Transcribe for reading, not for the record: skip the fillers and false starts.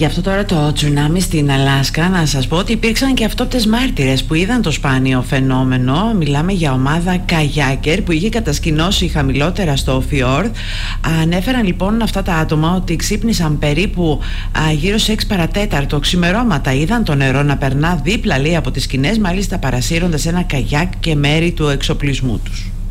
Γι' αυτό τώρα το τσουνάμι στην Αλάσκα, να σας πω ότι υπήρξαν και αυτόπτες μάρτυρες που είδαν το σπάνιο φαινόμενο. Μιλάμε για ομάδα καγιάκερ που είχε κατασκηνώσει χαμηλότερα στο φιόρδ. Ανέφεραν λοιπόν αυτά τα άτομα ότι ξύπνησαν περίπου γύρω σε 6 παρατέταρτο ξημερώματα. Είδαν το νερό να περνά δίπλα, λέει, από τις σκηνές, μάλιστα παρασύροντας ένα καγιάκ και μέρη του εξοπλισμού τους.